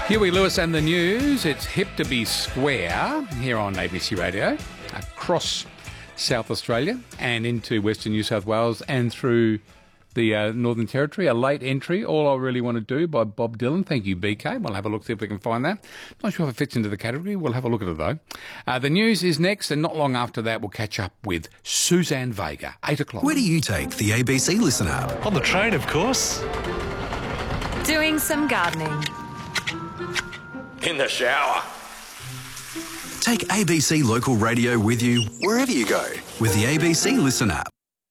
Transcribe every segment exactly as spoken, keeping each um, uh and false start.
Huey Lewis and the News. It's hip to be square here on A B C Radio, across South Australia and into Western New South Wales and through the uh, Northern Territory. A late entry, All I Really Want to Do by Bob Dylan. Thank you, B K. We'll have a look, see if we can find that. Not sure if it fits into the category. We'll have a look at it, though. Uh, the news is next, and not long after that, we'll catch up with Suzanne Vega. Eight o'clock. Where do you take the A B C Listen app? On the train, of course. Doing some gardening. In the shower. Take A B C Local Radio with you wherever you go with the A B C Listen app.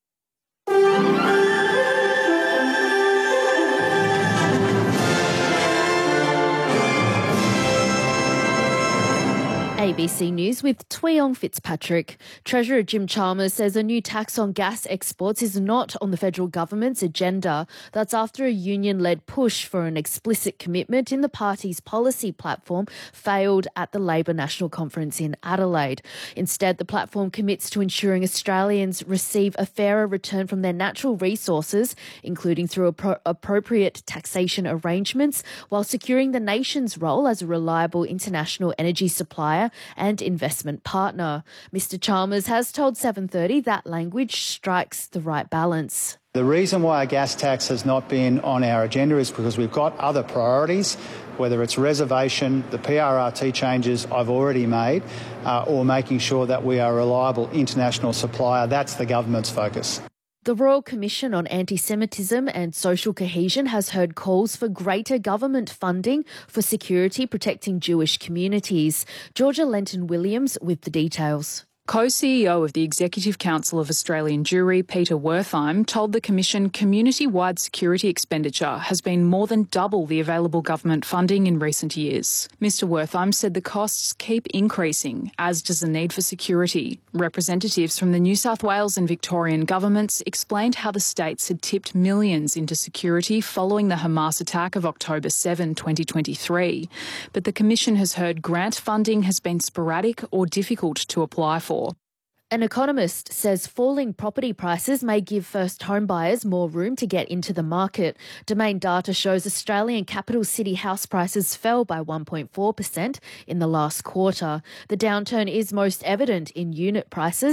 A B C News with Tweong Fitzpatrick. Treasurer Jim Chalmers says a new tax on gas exports is not on the federal government's agenda. That's after a union-led push for an explicit commitment in the party's policy platform failed at the Labor National Conference in Adelaide. Instead, the platform commits to ensuring Australians receive a fairer return from their natural resources, including through appro- appropriate taxation arrangements, while securing the nation's role as a reliable international energy supplier and investment partner. Mister Chalmers has told seven thirty that language strikes the right balance. The reason why a gas tax has not been on our agenda is because we've got other priorities, whether it's reservation, the P R R T changes I've already made, uh, or making sure that we are a reliable international supplier. That's the government's focus. The Royal Commission on Anti-Semitism and Social Cohesion has heard calls for greater government funding for security protecting Jewish communities. Georgia Lenton-Williams with the details. Co-C E O of the Executive Council of Australian Jewry, Peter Wertheim, told the Commission community-wide security expenditure has been more than double the available government funding in recent years. Mister Wertheim said the costs keep increasing, as does the need for security. Representatives from the New South Wales and Victorian governments explained how the states had tipped millions into security following the Hamas attack of October seventh, twenty twenty-three. But the Commission has heard grant funding has been sporadic or difficult to apply for. An economist says falling property prices may give first home buyers more room to get into the market. Domain data shows Australian capital city house prices fell by one point four percent in the last quarter. The downturn is most evident in unit prices.